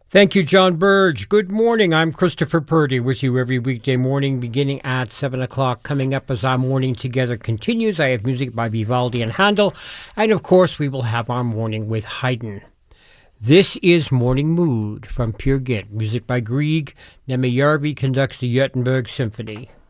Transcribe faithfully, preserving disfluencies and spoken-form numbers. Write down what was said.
Thank you, John Burge. Good morning. I'm Christopher Purdy with you every weekday morning beginning at seven o'clock. Coming up as our morning together continues, I have music by Vivaldi and Handel. And, of course, we will have our morning with Haydn. This is Morning Mood from Peer Gynt. Music by Grieg. Nemi Järvi conducts the Göteborg Symphony.